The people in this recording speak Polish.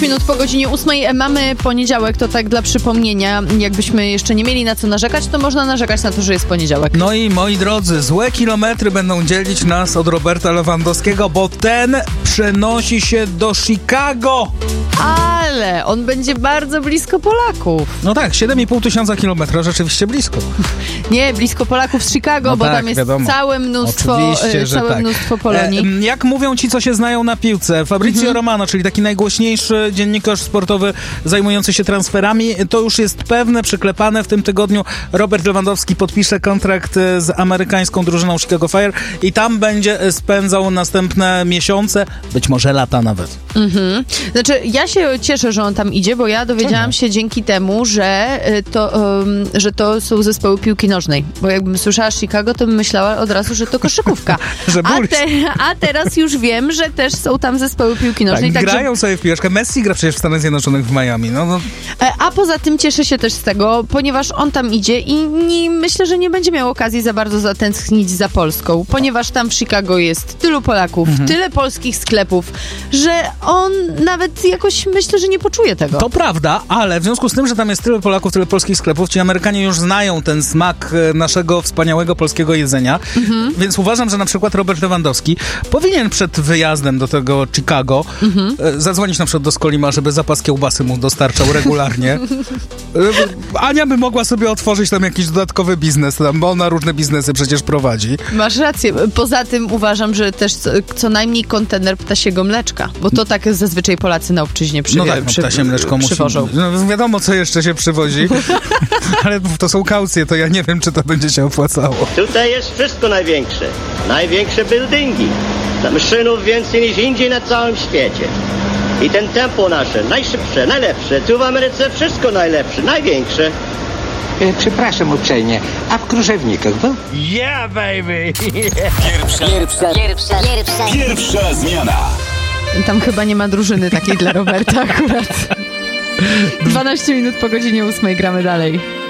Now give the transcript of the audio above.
12 minut po godzinie 8 mamy poniedziałek, to tak dla przypomnienia, jakbyśmy jeszcze nie mieli na co narzekać, to można narzekać na to, że jest poniedziałek. No i moi drodzy, złe kilometry będą dzielić nas od Roberta Lewandowskiego, bo ten przenosi się do Chicago. Ale on będzie bardzo blisko Polaków. No tak, 7,5 tysiąca kilometra, rzeczywiście blisko. Nie, blisko Polaków z Chicago, No bo tak, tam jest wiadomo. całe mnóstwo, Oczywiście, że tak. mnóstwo Polonii. Jak mówią ci, co się znają na piłce, Fabrizio Romano, czyli taki najgłośniejszy dziennikarz sportowy zajmujący się transferami, to już jest pewne, przyklepane. W tym tygodniu Robert Lewandowski podpisze kontrakt z amerykańską drużyną Chicago Fire i tam będzie spędzał następne miesiące, być może lata nawet. Znaczy, ja się cieszę, że on tam idzie, bo ja dowiedziałam się dzięki temu, że to są zespoły piłki nożnej. Bo jakbym słyszała Chicago, to bym myślała od razu, że to koszykówka. Że a teraz już wiem, że też są tam zespoły piłki nożnej. Tak, grają sobie w piłeczkę. Messi gra przecież w Stanach Zjednoczonych w Miami. No. A poza tym cieszę się też z tego, ponieważ on tam idzie i myślę, że nie będzie miał okazji za bardzo zatęsknić za Polską, ponieważ tam w Chicago jest tylu Polaków, tyle polskich sklepów, że on nawet jakoś myślę, że nie poczuje tego. To prawda, ale w związku z tym, że tam jest tyle Polaków, tyle polskich sklepów, ci Amerykanie już znają ten smak naszego wspaniałego polskiego jedzenia, więc uważam, że na przykład Robert Lewandowski powinien przed wyjazdem do tego Chicago zadzwonić na przykład do Skolima, żeby zapas kiełbasy mu dostarczał regularnie. Ania by mogła sobie otworzyć tam jakiś dodatkowy biznes, bo ona różne biznesy przecież prowadzi. Masz rację. Poza tym uważam, że też co najmniej kontener ptasiego mleczka, bo to tak zazwyczaj Polacy na obczyźnie ptasie mleczko przywożą. No wiadomo, co jeszcze się przywozi, ale to są kaucje, to ja nie wiem, czy to będzie się opłacało. Tutaj jest wszystko największe. Największe buildingi. Maszynów więcej niż indziej na całym świecie. I ten tempo nasze, najszybsze, najlepsze. Tu w Ameryce wszystko najlepsze, największe. Przepraszam uprzejmie, a w Kruszewnikach był? Yeah, baby! Pierwsza zmiana. Tam chyba nie ma drużyny takiej dla Roberta akurat. 12 minut po godzinie 8 gramy dalej.